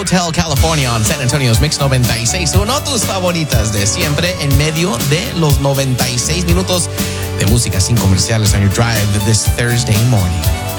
Hotel California on San Antonio's Mix 96. Uno de tus favoritas de siempre en medio de los 96 minutos de música sin comerciales on your drive this Thursday morning.